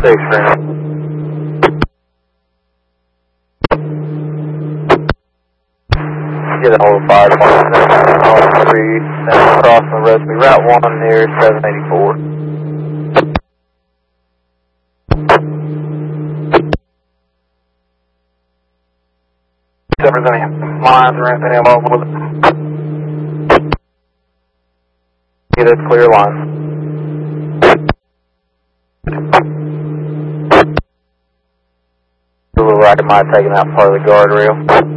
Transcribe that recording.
6 room. Get a hold of fire department. All 3, now crossing the road to be Route 1 near 784. If there's any lines or anything involved with it, get a clear line. A little like it might have taken out part of the guardrail.